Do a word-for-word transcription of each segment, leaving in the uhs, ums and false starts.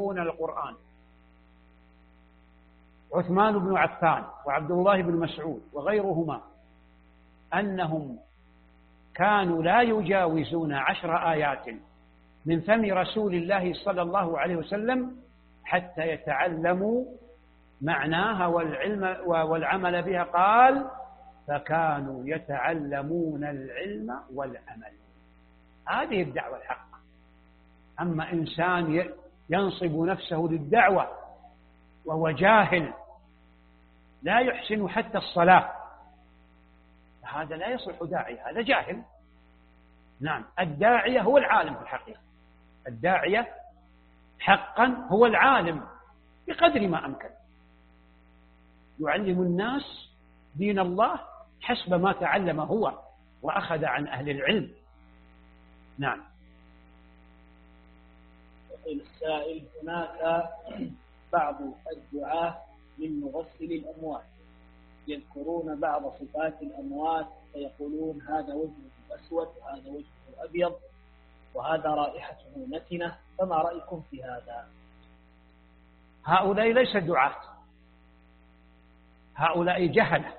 القرآن عثمان بن عفان وعبد الله بن مسعود وغيرهما أنهم كانوا لا يجاوزون عشر آيات من فم رسول الله صلى الله عليه وسلم حتى يتعلموا معناها والعلم والعمل بها. قال: فكانوا يتعلمون العلم والعمل. هذه الدعوة الحق. أما إنسان ينصب نفسه للدعوة وهو جاهل لا يحسن حتى الصلاة، هذا لا يصلح داعية، هذا جاهل. نعم، الداعية هو العالم في الحقيقة، الداعية حقا هو العالم بقدر ما أمكن، يعلم الناس دين الله حسب ما تعلم هو وأخذ عن أهل العلم. نعم. يقول السائل: هناك بعض الدعاة من مغسل الأموات يذكرون بعض صفات الأموات فيقولون هذا وجهه أسود وهذا وجهه أبيض وهذا رائحته نتنة، فما رأيكم في هذا؟ هؤلاء ليس دعاة، هؤلاء جهلة.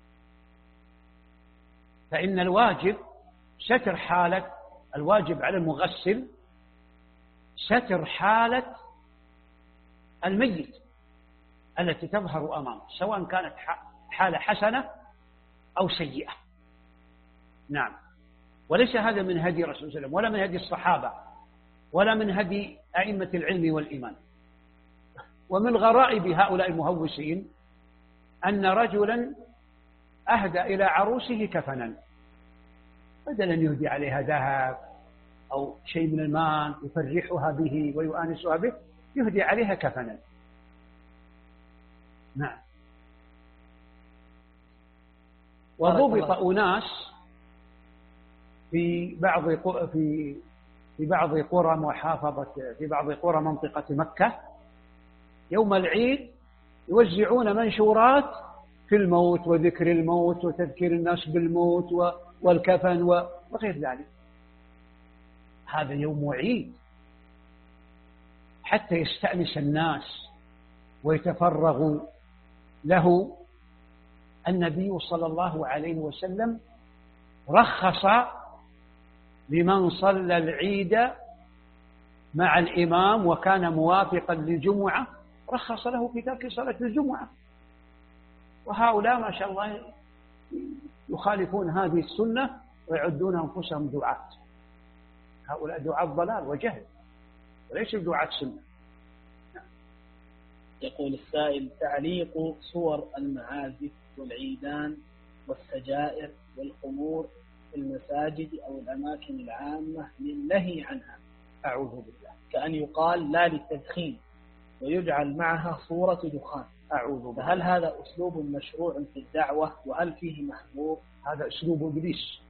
فإن الواجب ستر حالة، الواجب على المغسل ستر حالة الميت التي تظهر أمامه، سواء كانت حالة حسنة أو سيئة. نعم. وليس هذا من هدي رسول الله صلى الله عليه وسلم ولا من هدي الصحابة ولا من هدي أئمة العلم والإيمان. ومن غرائب هؤلاء المهوسين أن رجلا أهدى إلى عروسه كفنا، بدل أن يهدي عليها ذهب أو شيء من المال يفرحها به ويؤانسها به، يهدي عليها كفنا. نعم. وضبط أناس في بعض في في بعض قرى محافظة في بعض قرى منطقة مكة يوم العيد يوزعون منشورات في الموت وذكر الموت وتذكير الناس بالموت والكفن وغير ذلك. هذا يوم عيد حتى يستأنس الناس ويتفرغوا له. النبي صلى الله عليه وسلم رخص لمن صلى العيد مع الإمام وكان موافقا للجمعة، رخص له في ترك صلاة الجمعة. وهؤلاء ما شاء الله يخالفون هذه السنة ويعدون أنفسهم دعاة. هؤلاء دعاة ضلال وجهل وليس دعاة سنة. يقول السائل: تعليق صور المعازف والعيدان والسجائر والخمور في المساجد أو الأماكن العامة للنهي عنها، أعوذ بالله، كأن يقال لا للتدخين ويجعل معها صورة دخان، أعوذ بالله. فهل هذا أسلوب مشروع في الدعوة وهل فيه محظور؟ هذا أسلوب إبليس،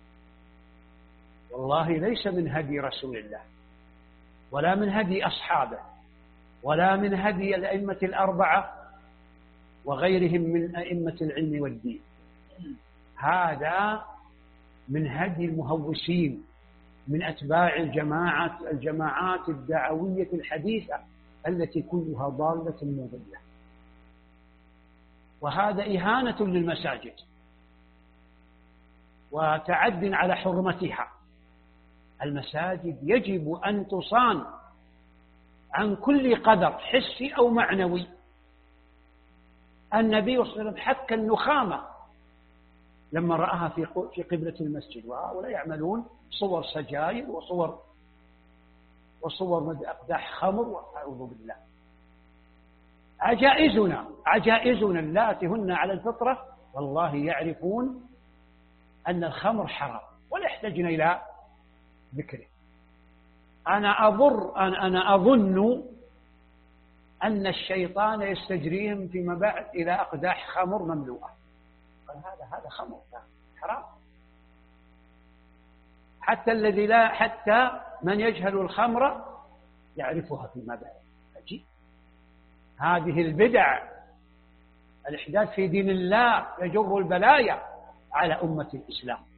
والله ليس من هدي رسول الله ولا من هدي أصحابه ولا من هدي الأئمة الأربعة وغيرهم من أئمة العلم والدين. هذا من هدي المهوسين من أتباع الجماعات الجماعات الدعوية الحديثة التي كلها ضالة مضلة، وهذا إهانة للمساجد وتعد على حرمتها. المساجد يجب أن تصان عن كل قدر حسي أو معنوي. النبي صلى الله عليه وسلم حك النخامة لما رآها في قبلة المسجد، وهؤلاء يعملون صور سجاير وصور وصور أقداح خمر، وأعوذ بالله. عجائزنا عجائزنا اللاتي هن على الفطرة والله يعرفون أن الخمر حرام ولا يحتاجون إلى ذكره. أنا أضر أنا, أنا أظن أن الشيطان يستجريهم فيما بعد إلى أقداح خمر مملوءة. قال هذا هذا خمر حرام. حتى الذي لا حتى من يجهل الخمر يعرفها فيما بعد. عجيب. هذه البدع الإحداث في دين الله يجر البلايا على أمة الإسلام.